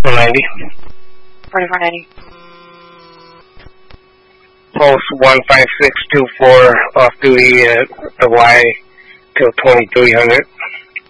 4490. 4490. Post 15624 off duty at the Y till 2300.